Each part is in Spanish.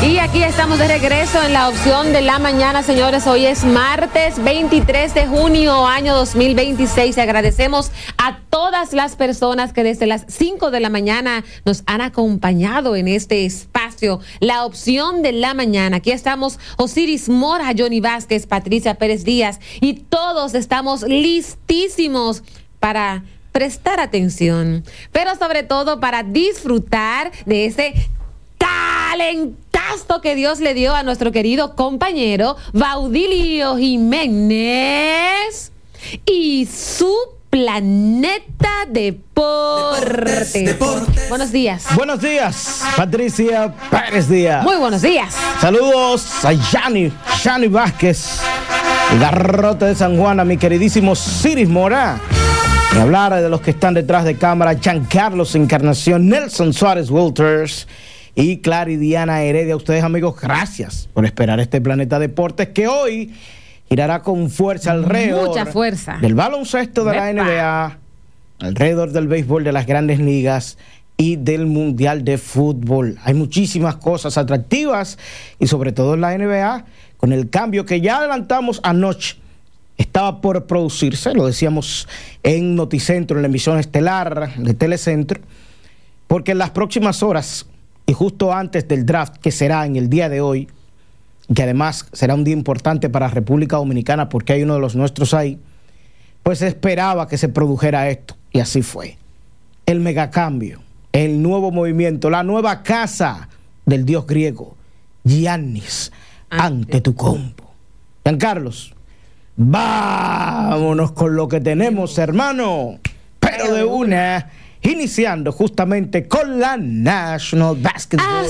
Y aquí estamos de regreso en la opción de la mañana, señores. Hoy es martes 23 de junio, año 2026. Agradecemos a todas las personas que desde las 5 de la mañana nos han acompañado en este espacio, la opción de la mañana. Aquí estamos Osiris Mora, Johnny Vázquez, Patricia Pérez Díaz y todos estamos listísimos para prestar atención, pero sobre todo para disfrutar de ese talentazo que Dios le dio a nuestro querido compañero Baudilio Jiménez y su Planeta Deportes. Buenos días. Buenos días, Patricia Pérez Díaz. Muy buenos días. Saludos a Johnny Vázquez, el garrote de San Juan, a mi queridísimo Osiris Mora. Y hablar de los que están detrás de cámara: Giancarlos Encarnación, Nelson Suárez Walters y Claridiana Heredia. Ustedes, amigos, gracias por esperar este Planeta Deportes que hoy girará con fuerza alrededor mucha fuerza del baloncesto de la NBA, alrededor del béisbol de las grandes ligas y del Mundial de Fútbol. Hay muchísimas cosas atractivas y sobre todo en la NBA, con el cambio que ya adelantamos anoche. Estaba por producirse, lo decíamos en Noticentro, en la emisión estelar de Telecentro, porque en las próximas horas y justo antes del draft, que será en el día de hoy, que además será un día importante para República Dominicana porque hay uno de los nuestros ahí, pues se esperaba que se produjera esto, y así fue. El megacambio, el nuevo movimiento, la nueva casa del dios griego, Giannis Antetokounmpo. Giancarlos, vámonos con lo que tenemos, hermano, pero de una, iniciando justamente con la National Basketball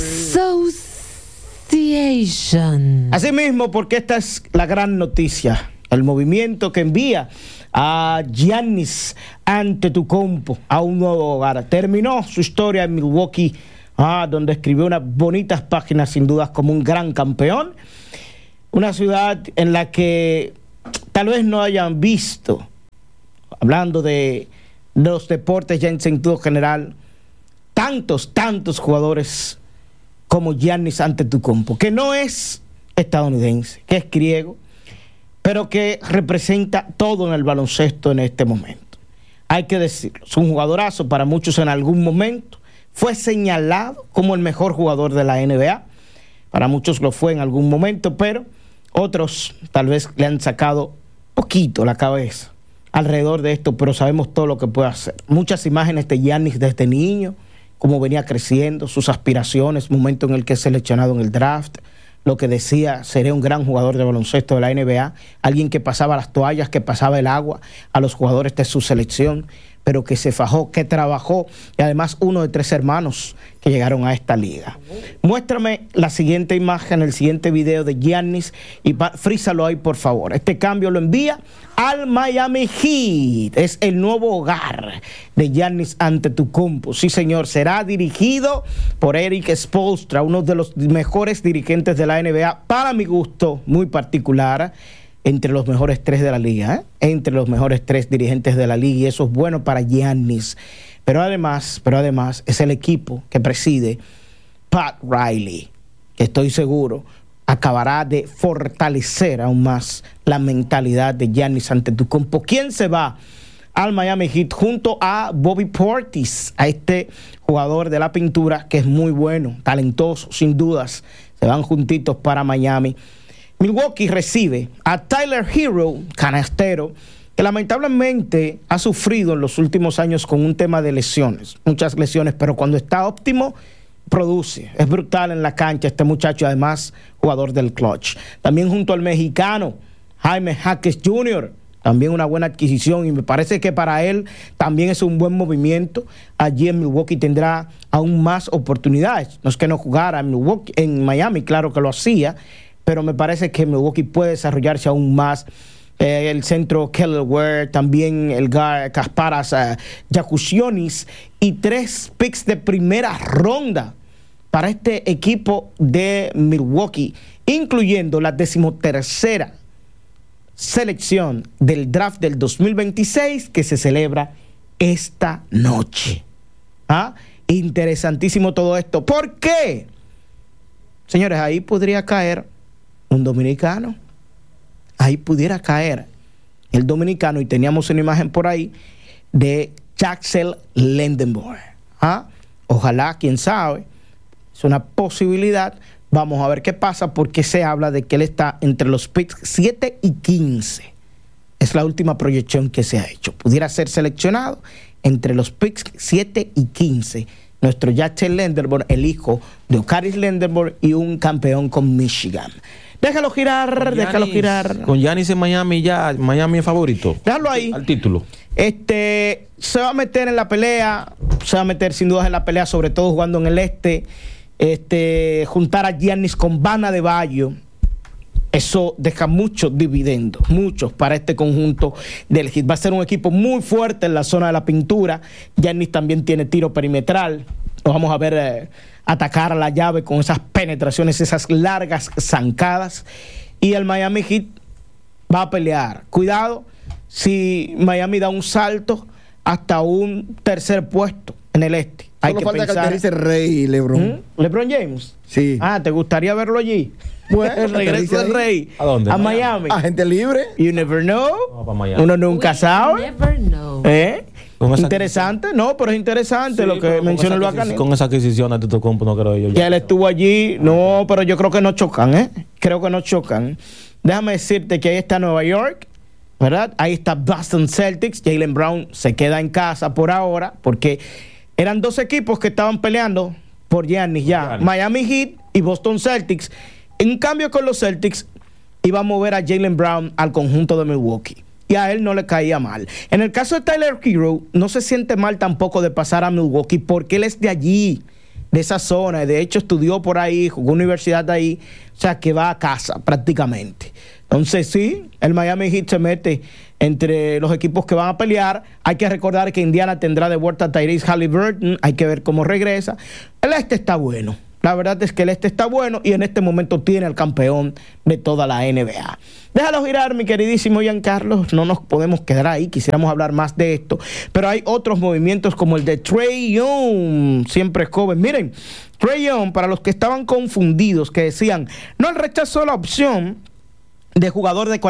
Association. Así mismo, porque esta es la gran noticia, el movimiento que envía a Giannis Antetokounmpo a un nuevo hogar. Terminó su historia en Milwaukee, donde escribió unas bonitas páginas, sin dudas, como un gran campeón. Una ciudad en la que tal vez no hayan visto, hablando de los deportes ya en sentido general, tantos jugadores como Giannis Antetokounmpo, que no es estadounidense, que es griego, pero que representa todo en el baloncesto en este momento. Hay que decirlo, es un jugadorazo. Para muchos en algún momento fue señalado como el mejor jugador de la NBA. Para muchos lo fue en algún momento, pero otros tal vez le han sacado poquito la cabeza alrededor de esto, pero sabemos todo lo que puede hacer. Muchas imágenes de Giannis desde niño, cómo venía creciendo, sus aspiraciones, momento en el que es seleccionado en el draft, lo que decía: seré un gran jugador de baloncesto de la NBA, alguien que pasaba las toallas, que pasaba el agua a los jugadores de su selección, pero que se fajó, que trabajó, y además uno de 3 hermanos que llegaron a esta liga. Muéstrame la siguiente imagen, el siguiente video de Giannis, y frízalo ahí, por favor. Este cambio lo envía al Miami Heat. Es el nuevo hogar de Giannis Antetokounmpo. Sí, señor, será dirigido por Erik Spoelstra, uno de los mejores dirigentes de la NBA, para mi gusto muy particular, entre los mejores 3 de la liga, entre los mejores 3 dirigentes de la liga, y eso es bueno para Giannis. Pero además es el equipo que preside Pat Riley, que estoy seguro acabará de fortalecer aún más la mentalidad de Giannis Antetokounmpo. ¿Quién se va al Miami Heat junto a Bobby Portis, a este jugador de la pintura que es muy bueno, talentoso, sin dudas? Se van juntitos para Miami. Milwaukee recibe a Tyler Hero, canastero, que lamentablemente ha sufrido en los últimos años con un tema de lesiones, muchas lesiones, pero cuando está óptimo, produce. Es brutal en la cancha este muchacho, además jugador del clutch. También junto al mexicano Jaime Jaques Jr., también una buena adquisición, y me parece que para él también es un buen movimiento. Allí en Milwaukee tendrá aún más oportunidades. No es que no jugara en Miami, claro que lo hacía, pero me parece que Milwaukee puede desarrollarse aún más. El centro Kelly Ware, también el guard Kasparas Jakusionis, y 3 picks de primera ronda para este equipo de Milwaukee, incluyendo la 13ª selección del draft del 2026 que se celebra esta noche. Interesantísimo todo esto. ¿Por qué? Señores, ahí podría caer un dominicano. Ahí pudiera caer el dominicano, y teníamos una imagen por ahí de Jaxel Lendenborg. Ojalá, quién sabe, es una posibilidad. Vamos a ver qué pasa, porque se habla de que él está entre los picks 7 y 15. Es la última proyección que se ha hecho. Pudiera ser seleccionado entre los picks 7 y 15. Nuestro Jaxel Lendenborg, el hijo de Ocaris Lendenborg y un campeón con Michigan. Déjalo girar, déjalo girar. Con Giannis en Miami, ya Miami es favorito. Déjalo ahí. Al título. Se va a meter en la pelea, se va a meter sin duda en la pelea, sobre todo jugando en el este. Juntar a Giannis con Bana de Bayo, eso deja muchos dividendos, muchos para este conjunto del Heat. Va a ser un equipo muy fuerte en la zona de la pintura. Giannis también tiene tiro perimetral. Lo vamos a ver atacar a la llave con esas penetraciones, esas largas zancadas. Y el Miami Heat va a pelear. Cuidado si Miami da un salto hasta un tercer puesto en el este. Hay que falta pensar. que dice Rey LeBron. ¿LeBron James? Sí. ¿Te gustaría verlo allí? Bueno, el regreso del Rey. ¿A dónde? A Miami. Agente libre. You never know. Vamos para Miami. Uno nunca sabe. Never know. Interesante, no, pero es interesante lo que menciona el Bacanero. Con esa adquisición de Antetokounmpo no creo yo. Que él estuvo allí, no, pero yo creo que no chocan, Creo que no chocan. Déjame decirte que ahí está Nueva York, ¿verdad? Ahí está Boston Celtics. Jaylen Brown se queda en casa por ahora, porque eran dos equipos que estaban peleando por Giannis ya. Miami Heat y Boston Celtics. En cambio, con los Celtics iba a mover a Jaylen Brown al conjunto de Milwaukee. Y a él no le caía mal. En el caso de Tyler Hero, no se siente mal tampoco de pasar a Milwaukee, porque él es de allí, de esa zona. De hecho, estudió por ahí, jugó universidad de ahí. O sea, que va a casa prácticamente. Entonces, sí, el Miami Heat se mete entre los equipos que van a pelear. Hay que recordar que Indiana tendrá de vuelta a Tyrese Haliburton. Hay que ver cómo regresa. El este está bueno. La verdad es que el este está bueno, y en este momento tiene al campeón de toda la NBA. Déjalo girar, mi queridísimo Giancarlo. No nos podemos quedar ahí. Quisiéramos hablar más de esto. Pero hay otros movimientos como el de Trae Young. Siempre es joven. Miren, Trae Young, para los que estaban confundidos, que decían, no, él rechazó la opción de jugador de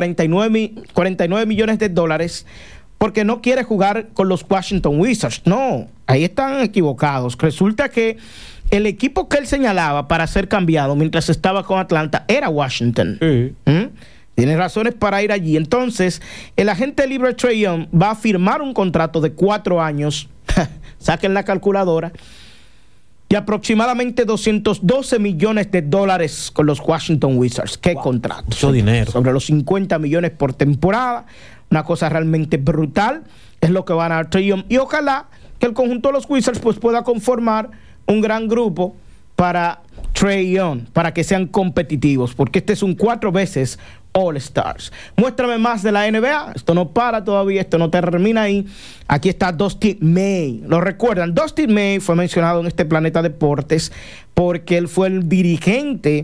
49 millones de dólares porque no quiere jugar con los Washington Wizards. No, ahí están equivocados. Resulta que el equipo que él señalaba para ser cambiado mientras estaba con Atlanta era Washington. Tiene razones para ir allí. Entonces, el agente libre Trae Young va a firmar un contrato de 4 años. Saquen la calculadora. Y aproximadamente 212 millones de dólares con los Washington Wizards. ¡Qué contrato! Mucho dinero. Sobre los 50 millones por temporada. Una cosa realmente brutal. Es lo que van a dar Trae Young. Y ojalá que el conjunto de los Wizards pues pueda conformar un gran grupo para Trae Young, para que sean competitivos, porque este es un 4 veces All-Stars. Muéstrame más de la NBA. Esto no para todavía, esto no termina ahí. Aquí está Dustin May. ¿Lo recuerdan? Dustin May fue mencionado en este Planeta Deportes porque él fue el dirigente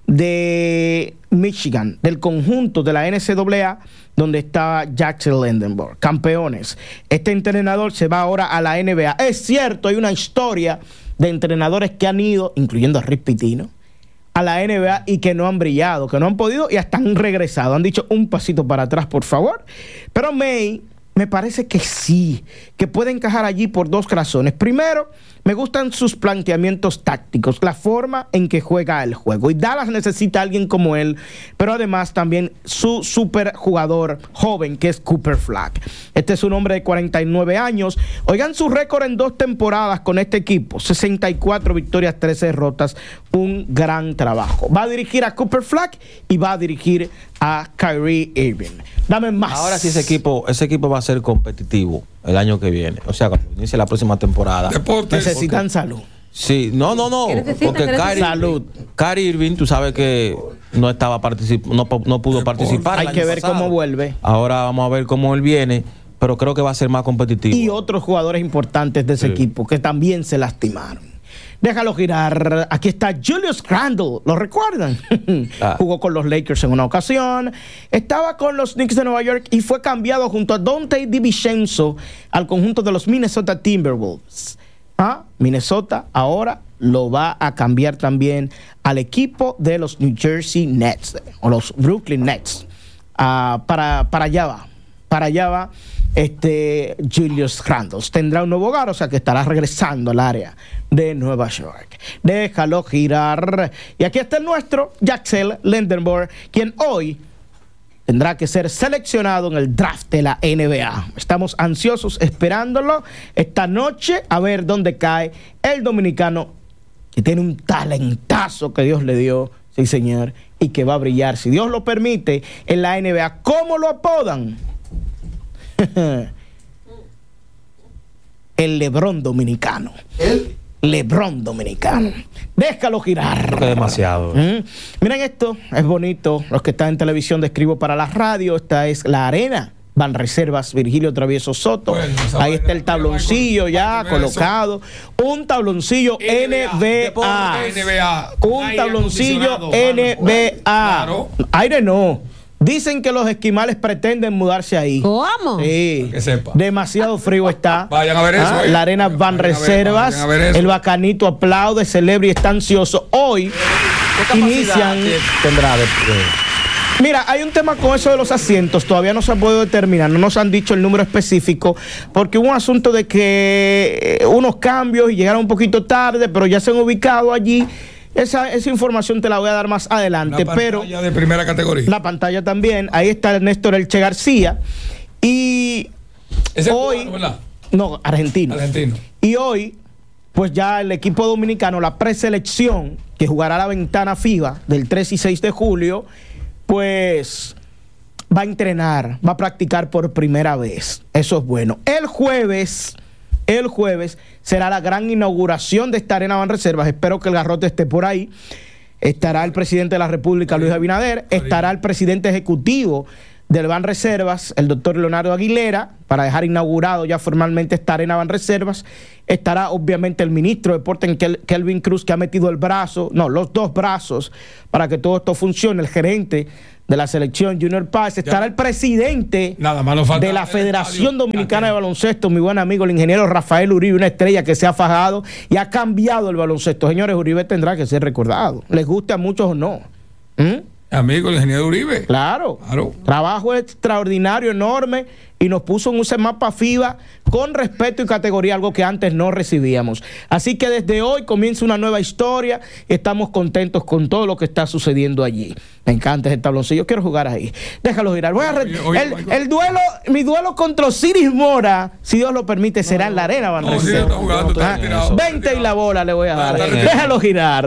de Michigan, del conjunto de la NCAA, donde estaba Jaxel Lendenborg, campeones. Este entrenador se va ahora a la NBA. Es cierto, hay una historia de entrenadores que han ido, incluyendo a Rick Pitino, a la NBA y que no han brillado, que no han podido y hasta han regresado. Han dicho un pasito para atrás, por favor. Pero May, me parece que sí, que puede encajar allí por 2 razones. Primero, me gustan sus planteamientos tácticos, la forma en que juega el juego. Y Dallas necesita a alguien como él, pero además también su super jugador joven, que es Cooper Flag. Este es un hombre de 49 años. Oigan su récord en 2 temporadas con este equipo: 64 victorias, 13 derrotas. Un gran trabajo. Va a dirigir a Cooper Flag y va a dirigir a Kyrie Irving. Dame más. Ahora sí ese equipo va a ser competitivo el año que viene. O sea, cuando inicie la próxima temporada. Necesitan salud. Sí, no. Porque Kyrie Irving, tú sabes que no estaba no pudo participar. Hay que ver cómo vuelve. Ahora vamos a ver cómo él viene, pero creo que va a ser más competitivo. Y otros jugadores importantes de ese equipo que también se lastimaron. Déjalo girar. Aquí está Julius Randle. ¿Lo recuerdan? Jugó con los Lakers en una ocasión. Estaba con los Knicks de Nueva York y fue cambiado junto a Donte DiVincenzo al conjunto de los Minnesota Timberwolves. Minnesota ahora lo va a cambiar también al equipo de los New Jersey Nets o los Brooklyn Nets. Para allá va Julius Randle. Tendrá un nuevo hogar, o sea que estará regresando al área de Nueva York. Déjalo girar. Y aquí está el nuestro, Jaxel Lendenborg, quien hoy tendrá que ser seleccionado en el draft de la NBA. Estamos ansiosos esperándolo esta noche a ver dónde cae el dominicano, que tiene un talentazo que Dios le dio, sí señor, y que va a brillar, si Dios lo permite, en la NBA. ¿Cómo lo apodan? El LeBron dominicano. ¿El? LeBron dominicano. Déjalo girar. Creo que demasiado. Miren esto, es bonito. Los que están en televisión, describo para la radio. Esta es la arena Banreservas Virgilio Travieso Soto. Bueno, ahí está el tabloncillo ya colocado. Un tabloncillo NBA. Un tabloncillo NBA. Claro. Aire no. Dicen que los esquimales pretenden mudarse ahí. ¿Cómo? Sí. Que sepa. Demasiado frío está. Vayan a ver eso. La arena Banreservas. El bacanito aplaude, celebra y está ansioso. Hoy inician. Tendrá Mira, hay un tema con eso de los asientos. Todavía no se ha podido determinar. No nos han dicho el número específico. Porque hubo un asunto de que unos cambios y llegaron un poquito tarde, pero ya se han ubicado allí. Esa información te la voy a dar más adelante. La pantalla de primera categoría. La pantalla también. Ahí está Néstor Elche García. Y ¿Ese hoy. cubano, ¿verdad? No, argentino. Y hoy, pues ya el equipo dominicano, la preselección, que jugará la ventana FIBA del 3 y 6 de julio, pues va a entrenar, va a practicar por primera vez. Eso es bueno. El jueves será la gran inauguración de esta arena Banreservas. Espero que el garrote esté por ahí. Estará el presidente de la República, Luis Abinader. Estará el presidente ejecutivo del Banreservas, el doctor Leonardo Aguilera, para dejar inaugurado ya formalmente esta arena Banreservas. Estará obviamente el ministro de Deportes, Kelvin Cruz, que ha metido los dos brazos para que todo esto funcione. El gerente de la selección, Junior Páez. Estará el presidente de la Federación Dominicana de Baloncesto, mi buen amigo, el ingeniero Rafael Uribe, una estrella que se ha fajado y ha cambiado el baloncesto. Señores, Uribe tendrá que ser recordado, les guste a muchos o no. Amigo, el ingeniero Uribe. Claro. Trabajo extraordinario, enorme, y nos puso en un mapa FIBA con respeto y categoría, algo que antes no recibíamos. Así que desde hoy comienza una nueva historia y estamos contentos con todo lo que está sucediendo allí. Me encanta ese tabloncillo, quiero jugar ahí. Déjalo girar. El duelo, mi duelo contra Osiris Mora, si Dios lo permite, será en la arena Banreservas. 20 y la bola le voy a dar. Déjalo girar.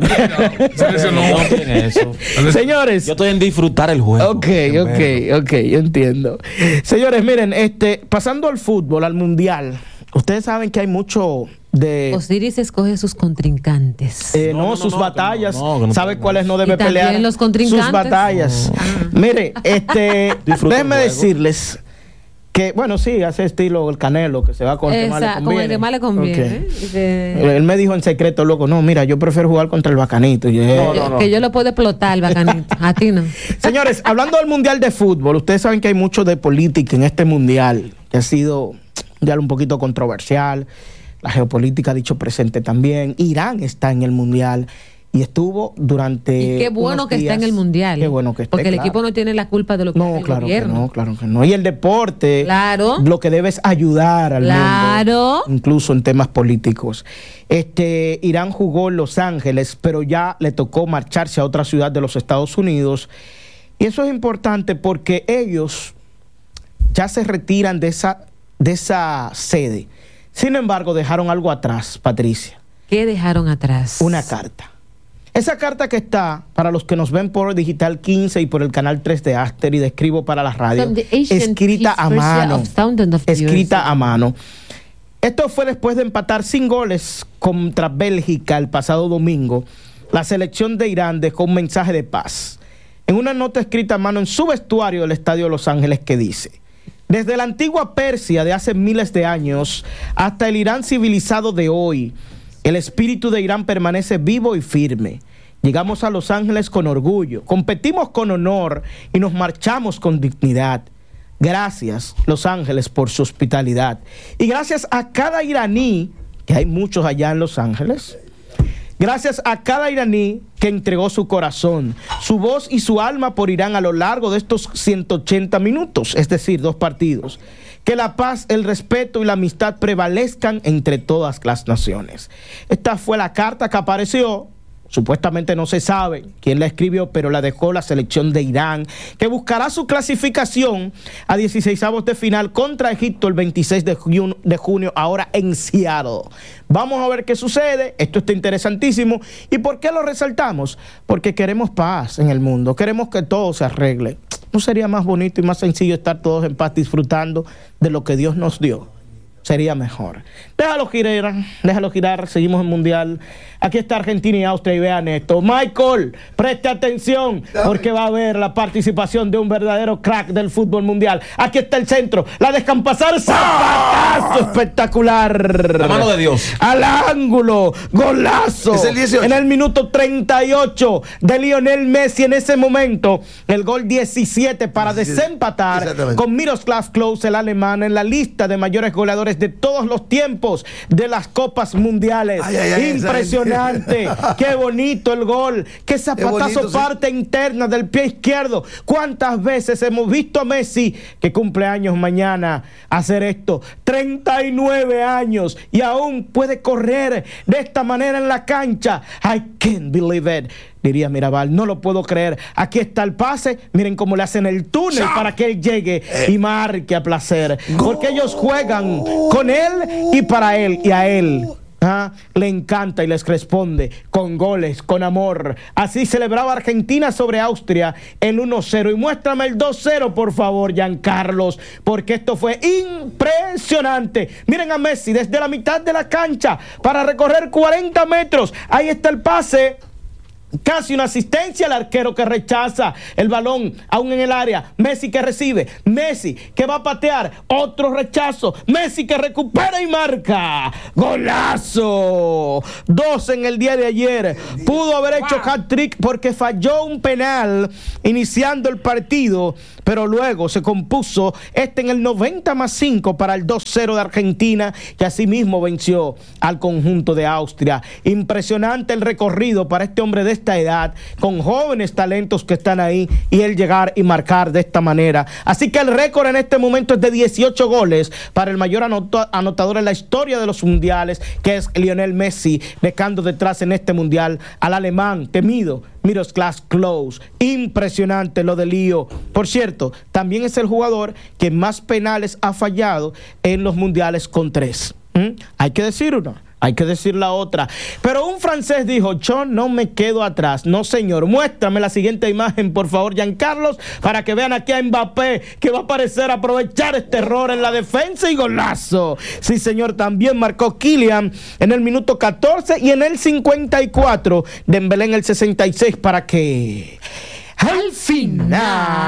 Señores, yo estoy en disfrutar el juego. Ok, yo entiendo. Señores, miren, pasando al fútbol, al mundial, ustedes saben que hay mucho de... Osiris escoge sus contrincantes. Sus batallas. ¿Sabe cuáles no debe pelear? Los contrincantes. Sus batallas. Mire, déjenme decirles que, bueno, sí, hace estilo el Canelo, que se va con el que más le conviene. Con el que más le conviene. Él me dijo en secreto, loco, no, mira, yo prefiero jugar contra el Bacanito. Que yo lo puedo explotar, el Bacanito. A ti no. Señores, hablando del Mundial de Fútbol, ustedes saben que hay mucho de política en este Mundial, que ha sido ya un poquito controversial. La geopolítica ha dicho presente también. Irán está en el Mundial y estuvo durante. Y qué bueno que está en el Mundial. Qué bueno que esté. Porque el equipo no tiene la culpa de lo que hace el gobierno. Claro que no. Y el deporte, lo que debe es ayudar al mundo, incluso en temas políticos. Irán jugó en Los Ángeles, pero ya le tocó marcharse a otra ciudad de los Estados Unidos. Y eso es importante porque ellos ya se retiran de esa sede. Sin embargo, dejaron algo atrás, Patricia. ¿Qué dejaron atrás? Una carta. Esa carta que está, para los que nos ven por Digital 15 y por el canal 3 de Aster y de Escribo para la radio, escrita a mano. Escrita a mano. Esto fue después de empatar sin goles contra Bélgica el pasado domingo. La selección de Irán dejó un mensaje de paz en una nota escrita a mano en su vestuario del Estadio de Los Ángeles que dice: desde la antigua Persia de hace miles de años hasta el Irán civilizado de hoy, el espíritu de Irán permanece vivo y firme. Llegamos a Los Ángeles con orgullo, competimos con honor y nos marchamos con dignidad. Gracias, Los Ángeles, por su hospitalidad. Y gracias a cada iraní, que hay muchos allá en Los Ángeles, Gracias a cada iraní que entregó su corazón, su voz y su alma por Irán a lo largo de estos 180 minutos, es decir, 2 partidos. Que la paz, el respeto y la amistad prevalezcan entre todas las naciones. Esta fue la carta que apareció. Supuestamente no se sabe quién la escribió, pero la dejó la selección de Irán, que buscará su clasificación a 16avos de final contra Egipto el 26 de junio, ahora en Seattle. Vamos a ver qué sucede. Esto está interesantísimo. ¿Y por qué lo resaltamos? Porque queremos paz en el mundo, queremos que todo se arregle. ¿No sería más bonito y más sencillo estar todos en paz disfrutando de lo que Dios nos dio? Sería mejor. Déjalo girar, seguimos en Mundial. Aquí está Argentina y Austria y vean esto. Michael, preste atención porque va a haber la participación de un verdadero crack del fútbol mundial. Aquí está el centro, la dejan pasar, zapatazo espectacular. La mano de Dios. Al ángulo, golazo. Es el 18. En el minuto 38 de Lionel Messi en ese momento, el gol 17 para desempatar con Miroslav Klose, el alemán, en la lista de mayores goleadores de todos los tiempos de las copas mundiales. Impresionante. Qué bonito el gol. Qué zapatazo, parte interna del pie izquierdo. ¿Cuántas veces hemos visto a Messi, que cumple años mañana, hacer esto? 39 años y aún puede correr de esta manera en la cancha. I can't believe it. Diría Mirabal, no lo puedo creer. Aquí está el pase. Miren cómo le hacen el túnel para que él llegue y marque a placer. Porque ellos juegan con él y para él y a él. Le encanta y les responde con goles, con amor. Así celebraba Argentina sobre Austria el 1-0. Y muéstrame el 2-0, por favor, Giancarlos, porque esto fue impresionante. Miren a Messi desde la mitad de la cancha para recorrer 40 metros. Ahí está el pase. Casi una asistencia al arquero que rechaza el balón aún en el área. Messi que recibe, Messi que va a patear, otro rechazo, Messi que recupera y marca. ¡Golazo! 2 en el día de ayer. Pudo haber hecho hat-trick porque falló un penal iniciando el partido, pero luego se compuso en el 90+5 para el 2-0 de Argentina, que asimismo venció al conjunto de Austria. Impresionante el recorrido para este hombre de esta edad, con jóvenes talentos que están ahí, y él llegar y marcar de esta manera. Así que el récord en este momento es de 18 goles para el mayor anotador en la historia de los mundiales, que es Lionel Messi, dejando detrás en este mundial al alemán temido Miroslav Klose. Impresionante lo de Lío. Por cierto, también es el jugador que más penales ha fallado en los mundiales, con 3. Hay que decir una. Hay que decir la otra. Pero un francés dijo: yo no me quedo atrás. No, señor. Muéstrame la siguiente imagen, por favor, Giancarlos, para que vean aquí a Mbappé, que va a parecer aprovechar este error en la defensa, y golazo. Sí, señor. También marcó Kylian en el minuto 14 y en el 54. Dembélé en el 66 para que al final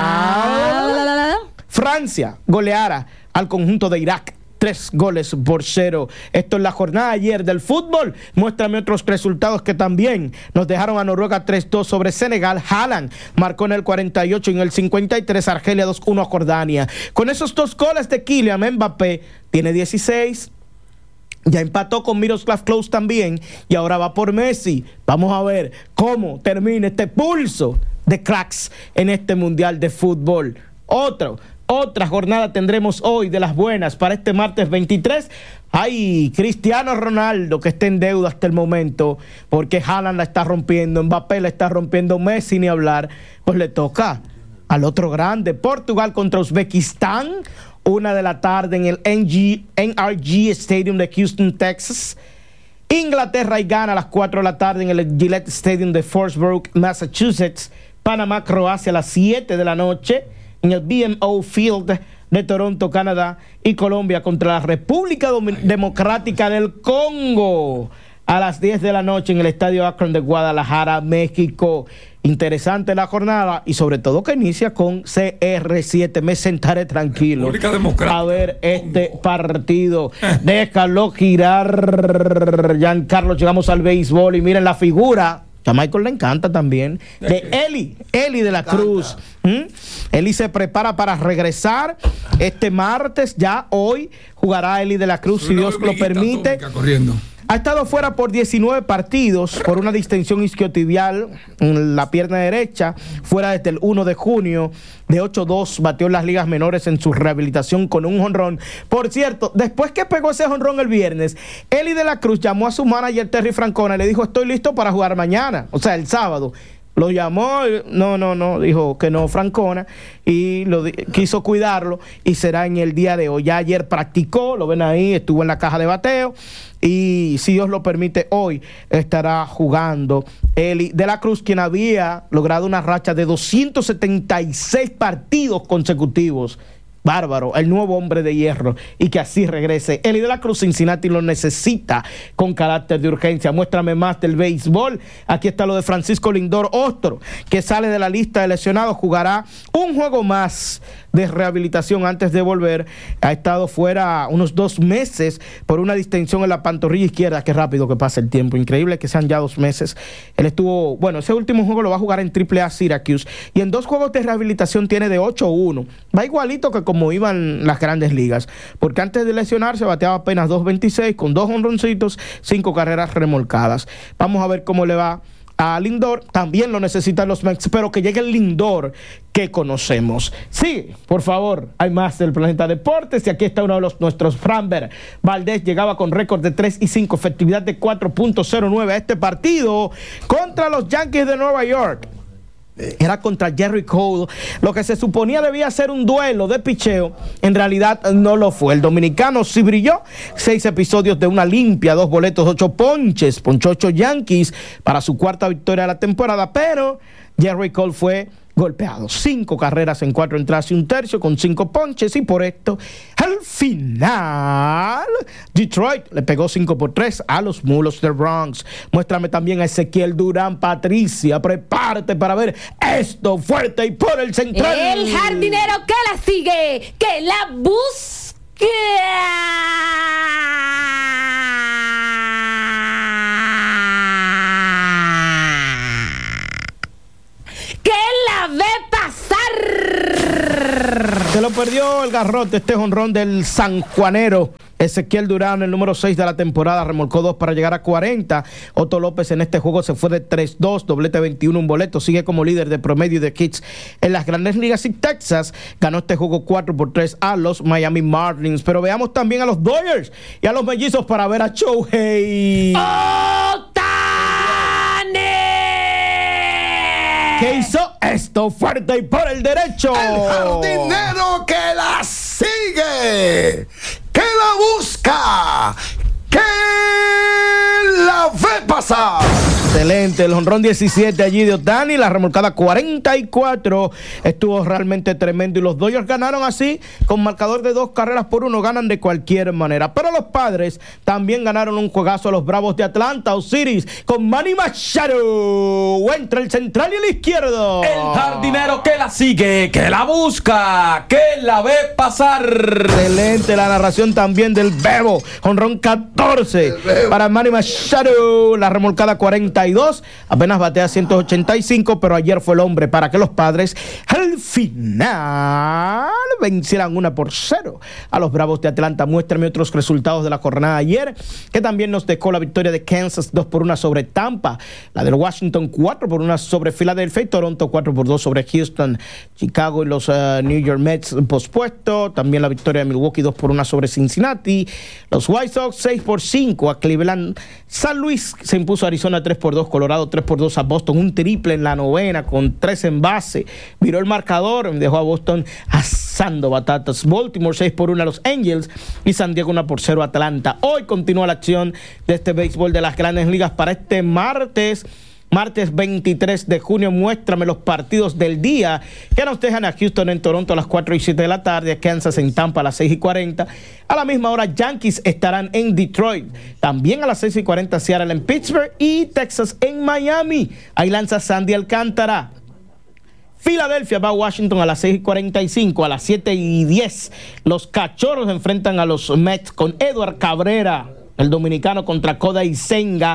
Francia goleara al conjunto de Irak 3-0. Esto es la jornada ayer del fútbol. Muéstrame otros resultados que también nos dejaron a Noruega 3-2 sobre Senegal. Haaland marcó en el 48 y en el 53. Argelia 2-1 a Jordania. Con esos 2 goles de Kylian, Mbappé tiene 16. Ya empató con Miroslav Klose también, y ahora va por Messi. Vamos a ver cómo termina este pulso de cracks en este mundial de fútbol. Otra jornada tendremos hoy de las buenas para este martes 23. Ay, Cristiano Ronaldo, que está en deuda hasta el momento, porque Haaland la está rompiendo, Mbappé la está rompiendo, Messi ni hablar. Pues le toca al otro grande, Portugal contra Uzbekistán, 1 de la tarde en el NRG Stadium de Houston, Texas. Inglaterra y Ghana a las 4 de la tarde en el Gillette Stadium de Foxborough, Massachusetts. Panamá, Croacia a las 7 de la noche en el BMO Field de Toronto, Canadá. Y Colombia contra la República Democrática del Congo a las 10 de la noche en el Estadio Akron de Guadalajara, México. Interesante la jornada, y sobre todo que inicia con CR7. Me sentaré tranquilo a ver este partido. Déjalo girar, Giancarlo. Llegamos al béisbol y miren la figura. A Michael le encanta también, de Eli de la Cruz. Eli se prepara para regresar este martes. Ya hoy jugará Eli de la Cruz, si Dios lo permite. Ha estado fuera por 19 partidos por una distensión isquiotibial en la pierna derecha, fuera desde el 1 de junio, de 8-2, batió en las ligas menores en su rehabilitación con un jonrón. Por cierto, después que pegó ese jonrón el viernes, Eli de la Cruz llamó a su manager Terry Francona y le dijo: estoy listo para jugar mañana, o sea, el sábado. Lo llamó, no, dijo que no Francona, y quiso cuidarlo, y será en el día de hoy. Ya ayer practicó, lo ven ahí, estuvo en la caja de bateo, y si Dios lo permite, hoy estará jugando Eli de la Cruz, quien había logrado una racha de 276 partidos consecutivos. Bárbaro, el nuevo hombre de hierro, y que así regrese. Eli de la Cruz, Cincinnati lo necesita con carácter de urgencia. Muéstrame más del béisbol. Aquí está lo de Francisco Lindor, otro que sale de la lista de lesionados. Jugará un juego más de rehabilitación antes de volver. Ha estado fuera unos 2 meses por una distensión en la pantorrilla izquierda. Qué rápido que pasa el tiempo, increíble que sean ya 2 meses. Él estuvo, ese último juego lo va a jugar en AAA Syracuse, y en 2 juegos de rehabilitación tiene de 8-1. Va igualito que como iban las grandes ligas, porque antes de lesionarse bateaba apenas 2.26 con 2 jonroncitos, 5 carreras remolcadas. Vamos a ver cómo le va a Lindor. También lo necesitan los Mets, pero que llegue el Lindor que conocemos. Sí, por favor, hay más del Planeta Deportes, y aquí está uno de nuestros. Framber Valdez llegaba con récord de 3-5, efectividad de 4.09 a este partido contra los Yankees de Nueva York. Era contra Gerrit Cole. Lo que se suponía debía ser un duelo de picheo, en realidad no lo fue. El dominicano sí brilló. 6 episodios de una limpia, 2 boletos, 8 ponches. Ponchó 8 Yankees para su 4ª victoria de la temporada, pero Gerrit Cole fue golpeado. 5 carreras en 4 entradas y 1/3 con 5 ponches, y por esto al final Detroit le pegó 5-3 a los Mulos del Bronx. Muéstrame también a Ezequiel Durán. Patricia, prepárate para ver esto fuerte y por el central. El jardinero que la sigue, que la busca. Que la ve pasar. Se lo perdió el garrote, este jonrón del sanjuanero Ezequiel Durán, el número 6 de la temporada. Remolcó 2 para llegar a 40. Otto López en este juego se fue de 3-2, doblete 21, un boleto. Sigue como líder de promedio de hits en las grandes ligas, y Texas ganó este juego 4-3 a los Miami Marlins. Pero veamos también a los Dodgers y a los mellizos para ver a Shohei que hizo esto fuerte y por el derecho. El jardinero que la sigue, que la busca, que la ve pasar. Excelente, el jonrón 17 allí de Ohtani, la remolcada 44, estuvo realmente tremendo, y los Dodgers ganaron así, con marcador de 2-1, ganan de cualquier manera. Pero los Padres también ganaron un juegazo a los Bravos de Atlanta, Osiris, con Manny Machado, entre el central y el izquierdo. El jardinero que la sigue, que la busca, que la ve pasar. Excelente la narración también del Bebo, jonrón 14 para Manny Machado, la remolcada 42, apenas batea 185, pero ayer fue el hombre para que los Padres al final vencieran 1-0 a los Bravos de Atlanta. Muéstrame otros resultados de la jornada de ayer, que también nos dejó la victoria de Kansas 2-1 sobre Tampa, la del Washington 4-1 sobre Filadelfia, y Toronto 4-2 sobre Houston. Chicago y los New York Mets pospuesto. También la victoria de Milwaukee 2-1 sobre Cincinnati. Los White Sox 6-5 a Cleveland. San Luis se impuso a Arizona 3-2, Colorado 3-2 a Boston, un triple en la novena con 3 en base, viró el marcador, dejó a Boston asando batatas. Baltimore 6-1 a los Angels, y San Diego 1-0 a Atlanta. Hoy continúa la acción de este béisbol de las grandes ligas para este martes 23 de junio. Muéstrame los partidos del día que nos dejan a Houston en Toronto a las 4:07 de la tarde, a Kansas en Tampa a las 6:40. A la misma hora, Yankees estarán en Detroit. También a las 6:40, Seattle en Pittsburgh, y Texas en Miami. Ahí lanza Sandy Alcántara. Filadelfia va a Washington a las 6:45. A las 7:10, los Cachorros enfrentan a los Mets con Edward Cabrera, el dominicano, contra Kodai Senga.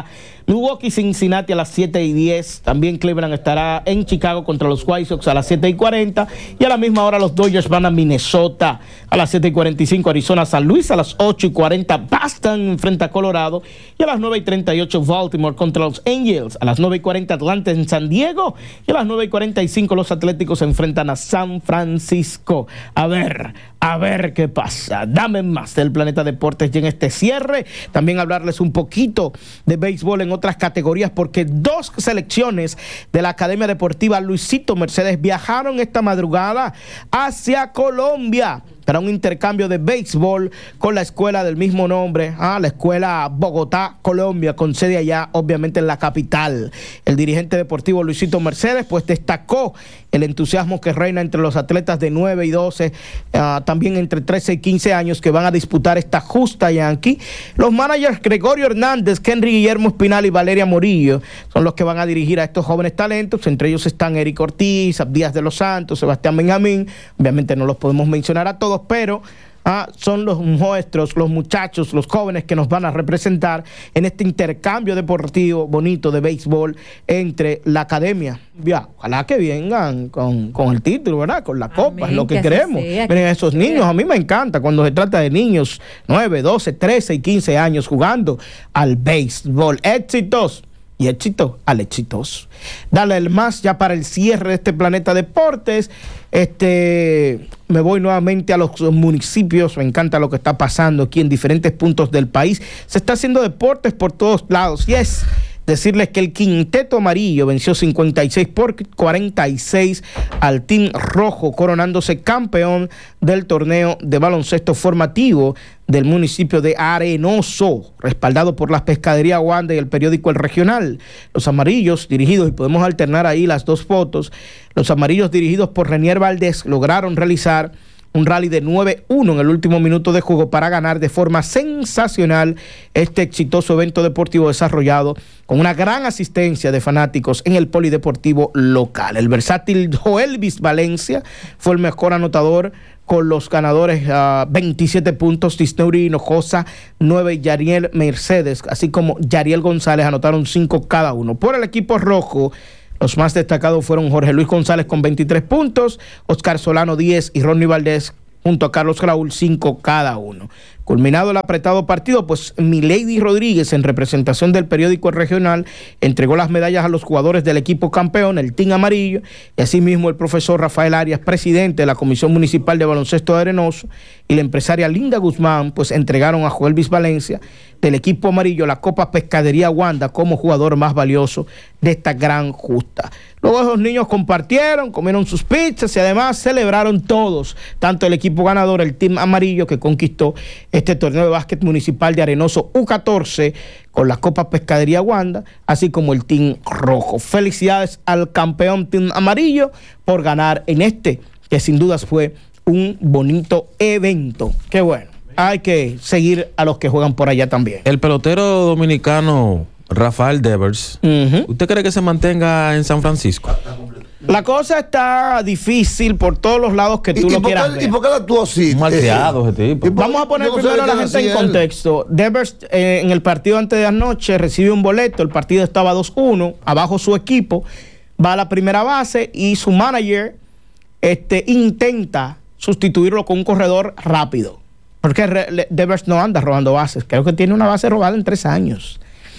Milwaukee, Cincinnati a las 7:10. También Cleveland estará en Chicago contra los White Sox a las 7:40. Y a la misma hora los Dodgers van a Minnesota a las 7:45. Arizona, San Luis a las 8:40. Boston enfrenta a Colorado. Y a las 9:38 Baltimore contra los Angels. A las 9:40 Atlanta en San Diego. Y a las 9:45 los Atléticos se enfrentan a San Francisco. A ver qué pasa. Dame más del Planeta Deportes y en este cierre también hablarles un poquito de béisbol en otras categorías, porque 2 selecciones de la Academia Deportiva Luisito Mercedes viajaron esta madrugada hacia Colombia para un intercambio de béisbol con la escuela del mismo nombre, la escuela Bogotá, Colombia, con sede allá, obviamente en la capital. El dirigente deportivo Luisito Mercedes, pues destacó el entusiasmo que reina entre los atletas de 9 y 12, también entre 13 y 15 años que van a disputar esta justa Yankee. Los managers Gregorio Hernández, Henry Guillermo Espinal y Valeria Morillo son los que van a dirigir a estos jóvenes talentos. Entre ellos están Eric Ortiz, Abdías de los Santos, Sebastián Benjamín. Obviamente no los podemos mencionar a todos, pero son los nuestros, los muchachos, los jóvenes que nos van a representar en este intercambio deportivo bonito de béisbol entre la academia. Ojalá que vengan con el título, ¿verdad? Con la copa, es lo que queremos. Miren, esos niños, a mí me encanta cuando se trata de niños 9, 12, 13 y 15 años jugando al béisbol. Éxitos. Y éxito al exitoso. Dale el más ya para el cierre de este Planeta Deportes. Me voy nuevamente a los municipios. Me encanta lo que está pasando aquí en diferentes puntos del país. Se está haciendo deportes por todos lados. Y es decirles que el Quinteto Amarillo venció 56-46 al Team Rojo, coronándose campeón del torneo de baloncesto formativo del municipio de Arenoso, respaldado por las Pescaderías Wanda y el periódico El Regional. Los amarillos dirigidos, y podemos alternar ahí las dos fotos, los amarillos dirigidos por Renier Valdés lograron realizar un rally de 9-1 en el último minuto de juego para ganar de forma sensacional este exitoso evento deportivo desarrollado con una gran asistencia de fanáticos en el polideportivo local. El versátil Joelvis Valencia fue el mejor anotador con los ganadores 27 puntos. Disneuri Hinojosa 9 y Yariel Mercedes, así como Yariel González anotaron 5 cada uno. Por el equipo rojo, los más destacados fueron Jorge Luis González con 23 puntos, Oscar Solano 10 y Ronnie Valdés junto a Carlos Raúl 5 cada uno. Culminado el apretado partido, pues Milady Rodríguez, en representación del periódico El Regional, entregó las medallas a los jugadores del equipo campeón, el Team Amarillo, y asimismo el profesor Rafael Arias, presidente de la Comisión Municipal de Baloncesto de Arenoso, y la empresaria Linda Guzmán, pues entregaron a Joelvis Valencia del equipo amarillo la Copa Pescadería Wanda como jugador más valioso de esta gran justa. Luego esos niños compartieron, comieron sus pizzas y además celebraron todos, tanto el equipo ganador, el Team Amarillo, que conquistó este torneo de básquet municipal de Arenoso U14 con la Copa Pescadería Wanda, así como el Team Rojo. Felicidades al campeón Team Amarillo por ganar en este, que sin dudas fue un bonito evento. Qué bueno. Hay que seguir a los que juegan por allá también. El pelotero dominicano Rafael Devers, ¿usted cree que se mantenga en San Francisco? La cosa está difícil por todos los lados que tú lo quieras ver. ¿Y por qué actuó así? Malcriado ese tipo. Vamos a poner primero a la gente en contexto. Devers en el partido antes de anoche recibe un boleto, el partido estaba 2-1, abajo su equipo, va a la primera base y su manager intenta sustituirlo con un corredor rápido. Porque Devers no anda robando bases. Creo que tiene una base robada en 3 años.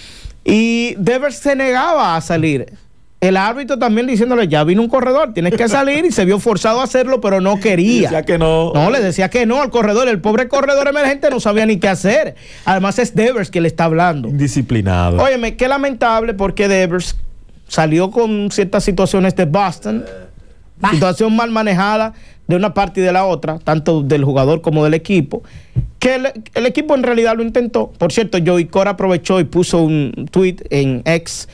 Y Devers se negaba a salir. El árbitro también diciéndole, ya vino un corredor, tienes que salir, y se vio forzado a hacerlo, pero no quería. Decía que no. No, le decía que no al corredor. El pobre corredor emergente no sabía ni qué hacer. Además es Devers que le está hablando. Indisciplinado. Óyeme, qué lamentable, porque Devers salió con ciertas situaciones de Boston. Situación mal manejada de una parte y de la otra, tanto del jugador como del equipo, que el equipo en realidad lo intentó. Por cierto, Joey Cora aprovechó y puso un tweet en X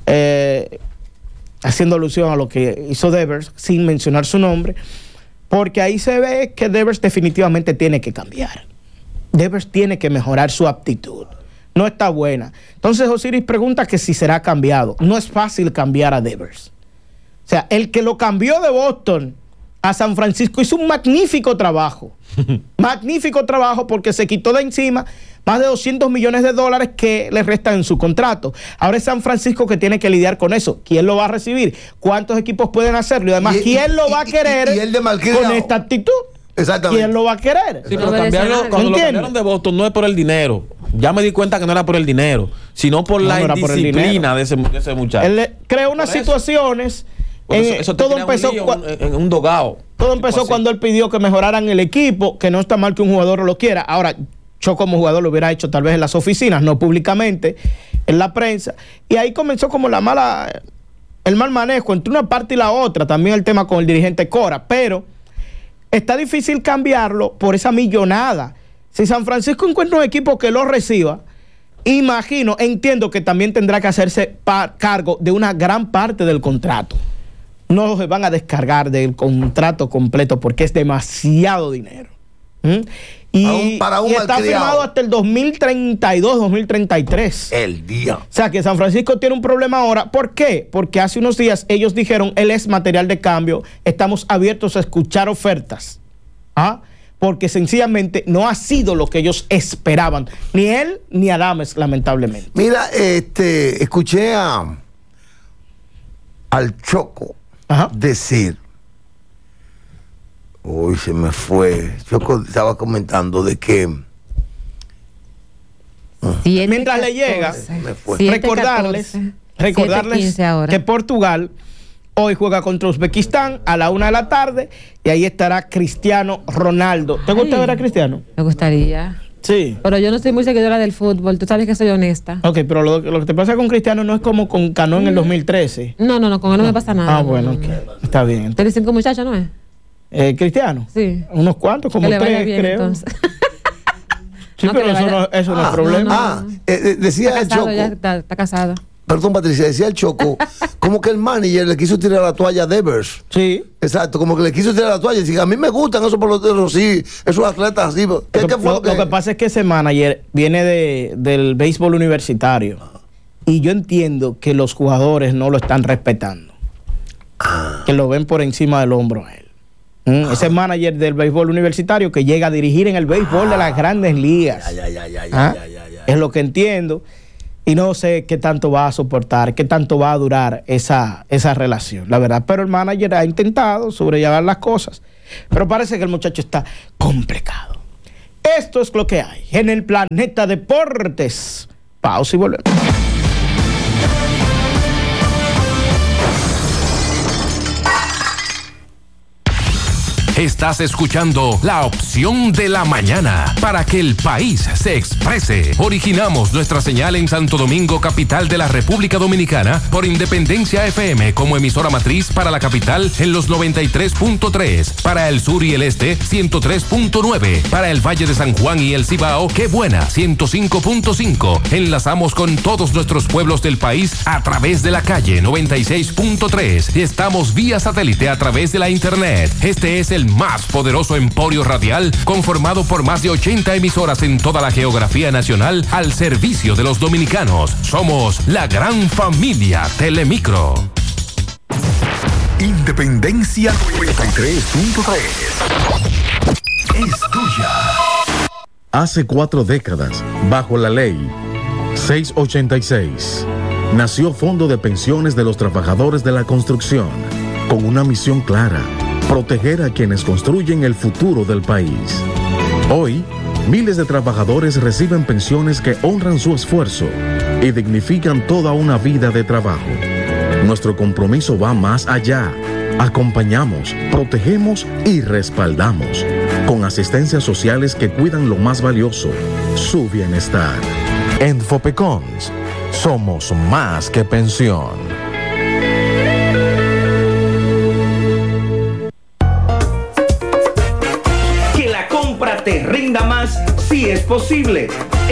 haciendo alusión a lo que hizo Devers, sin mencionar su nombre, porque ahí se ve que Devers definitivamente tiene que cambiar. Devers tiene que mejorar su aptitud. No está buena. Entonces Osiris pregunta que si será cambiado. No es fácil cambiar a Devers. O sea, el que lo cambió de Boston a San Francisco hizo un magnífico trabajo. Magnífico trabajo porque se quitó de encima más de $200 millones que le restan en su contrato. Ahora es San Francisco que tiene que lidiar con eso. ¿Quién lo va a recibir? ¿Cuántos equipos pueden hacerlo? Y además, ¿quién lo va a querer con esta actitud? Exactamente. ¿Quién lo va a querer? Sí, pero cuando lo cambiaron de Boston no es por el dinero. Ya me di cuenta que no era por el dinero, sino por la indisciplina de ese muchacho. Él creó unas situaciones. Todo empezó en un dogao. Todo empezó cuando él pidió que mejoraran el equipo, que no está mal que un jugador lo quiera. Ahora, yo como jugador lo hubiera hecho tal vez en las oficinas, no públicamente, en la prensa. Y ahí comenzó como el mal manejo entre una parte y la otra. También el tema con el dirigente Cora. Pero está difícil cambiarlo por esa millonada. Si San Francisco encuentra un equipo que lo reciba, entiendo que también tendrá que hacerse cargo de una gran parte del contrato. No se van a descargar del contrato completo porque es demasiado dinero. Y está firmado hasta el 2032, 2033. El día. O sea que San Francisco tiene un problema ahora. ¿Por qué? Porque hace unos días ellos dijeron, él es material de cambio, estamos abiertos a escuchar ofertas. Porque sencillamente no ha sido lo que ellos esperaban. Ni él ni Adames, lamentablemente. Mira, escuché al Choco decir, uy, se me fue. Choco estaba comentando de que mientras le llega, recordarles que Portugal hoy juega contra Uzbekistán a la 1 de la tarde y ahí estará Cristiano Ronaldo. ¿Te gusta ver a Cristiano? Me gustaría. Sí. Pero yo no soy muy seguidora del fútbol, tú sabes que soy honesta. Ok, pero lo que te pasa con Cristiano no es como con Cano en el 2013. No, con él no me pasa nada. Bueno, okay. Está bien. ¿Tienes 5 muchachos, no es? ¿Cristiano? Sí. Unos cuantos, como 3, creo. Entonces. Sí, no, pero eso no es problema. Decía está casado, el Choco. Está casado. Perdón, Patricia, decía el Choco, como que el manager le quiso tirar la toalla a Devers. Sí. Exacto, como que le quiso tirar la toalla. Y a mí me gustan esos peloteros, sí, esos atletas así. Lo que pasa es que ese manager viene del béisbol universitario. Y yo entiendo que los jugadores no lo están respetando. Que lo ven por encima del hombro a él. Ese manager del béisbol universitario que llega a dirigir en el béisbol de las grandes ligas. Es lo que entiendo. Y no sé qué tanto va a soportar, qué tanto va a durar esa relación, la verdad. Pero el manager ha intentado sobrellevar las cosas. Pero parece que el muchacho está complicado. Esto es lo que hay en el Planeta Deportes. Pausa y volvemos. Estás escuchando La Opción de la Mañana para que el país se exprese. Originamos nuestra señal en Santo Domingo, capital de la República Dominicana, por Independencia FM como emisora matriz para la capital en los 93.3, para el sur y el este 103.9, para el Valle de San Juan y el Cibao, Qué Buena 105.5. Enlazamos con todos nuestros pueblos del país a través de la calle 96.3 y estamos vía satélite a través de la internet. Este es el más poderoso emporio radial conformado por más de 80 emisoras en toda la geografía nacional al servicio de los dominicanos. Somos la gran familia Telemicro. Independencia 93.3 es tuya. Hace 4 décadas, bajo la ley 686, nació Fondo de Pensiones de los Trabajadores de la Construcción, con una misión clara: proteger a quienes construyen el futuro del país. Hoy, miles de trabajadores reciben pensiones que honran su esfuerzo y dignifican toda una vida de trabajo. Nuestro compromiso va más allá. Acompañamos, protegemos y respaldamos, con asistencias sociales que cuidan lo más valioso, su bienestar. En Fopecons, somos más que pensión. Te rinda más si es posible.